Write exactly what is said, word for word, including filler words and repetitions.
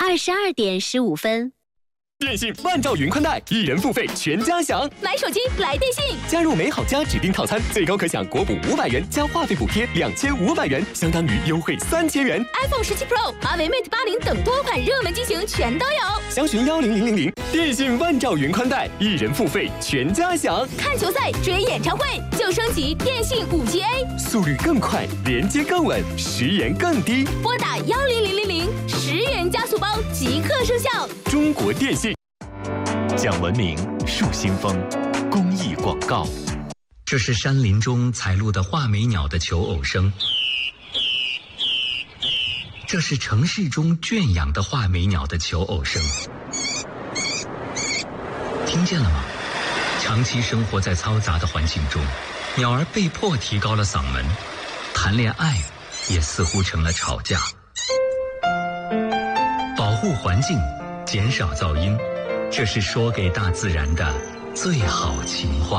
二十二点十五分。 电信万兆云宽带，一人付费全家享。 买手机来电信， 加入美好家指定套餐，最高可享国补五百元加话费补贴两千五百元，相当于优惠三千元。 iPhone 十七 Pro、华为 Mate 八零等多款热门机型全都有。 详询幺零零零零。电信万兆云宽带，一人付费全家享。 看球赛、追演唱会就升级电信五 G A， 速率更快，连接更稳，时延更低。 拨打幺零零零零，十元加速包即刻生效。 中国电信。 讲文明树新风，公益广告。 这是山林中采录的画眉鸟的求偶声，这是城市中圈养的画眉鸟的求偶声。听见了吗？长期生活在嘈杂的环境中，鸟儿被迫提高了嗓门，谈恋爱也似乎成了吵架。保护环境，减少噪音，这是说给大自然的最好情话。